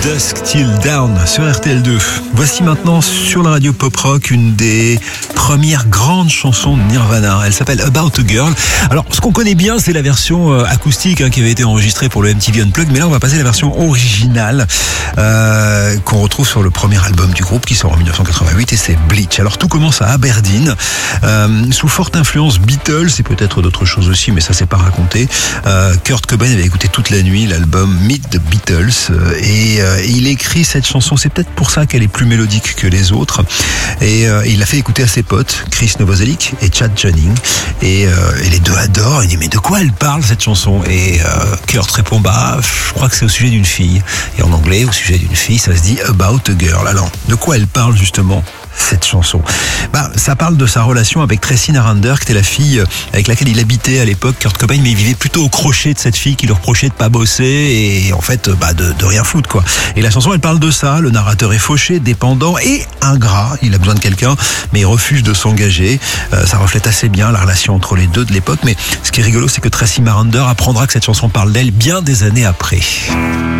Dusk Till Dawn sur RTL2. Voici maintenant sur la radio pop rock une des premières grandes chansons de Nirvana. Elle s'appelle About a Girl. Alors, ce qu'on connaît bien, c'est la version acoustique qui avait été enregistrée pour le MTV Unplugged, mais là on va passer à la version originale qu'on retrouve sur le premier album du groupe qui sort en 1988 et c'est Bleach. Alors tout commence à Aberdeen, sous forte influence Beatles et peut-être d'autres choses aussi, mais ça c'est pas raconté. Kurt Cobain avait écouté toute la nuit l'album Meet the Beatles et il écrit cette chanson, c'est peut-être pour ça qu'elle est plus mélodique que les autres, et il l'a fait écouter à ses potes Chris Novoselic et Chad Channing, et les deux adorent. Il dit mais de quoi elle parle cette chanson, et Kurt répond bah je crois que c'est au sujet d'une fille, et en anglais au sujet d'une fille ça se dit About a Girl. Alors de quoi elle parle justement cette chanson? Ça parle de sa relation avec Tracy Narander, qui était la fille avec laquelle il habitait à l'époque, Kurt Cobain, mais il vivait plutôt au crochet de cette fille qui lui reprochait de pas bosser et en fait de rien foutre quoi. Et la chanson elle parle de ça. Le narrateur est fauché, dépendant et ingrat. Il a besoin de quelqu'un mais il refuse de s'engager. Ça reflète assez bien la relation entre les deux de l'époque, mais ce qui est rigolo c'est que Tracy Narander apprendra que cette chanson parle d'elle bien des années après.